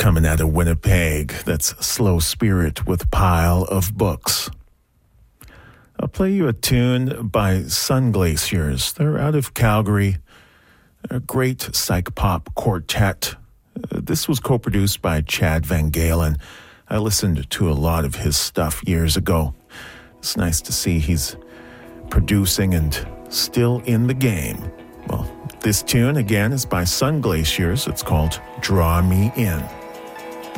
coming out of Winnipeg. That's Slow Spirit with Pile of Books. I'll play you a tune by Sun Glaciers. They're out of Calgary, a great psych pop quartet. This was co-produced by Chad Van Galen. I listened to a lot of his stuff years ago. It's nice to see he's producing and still in the game. Well, this tune, again, is by Sun Glaciers. It's called Draw Me In.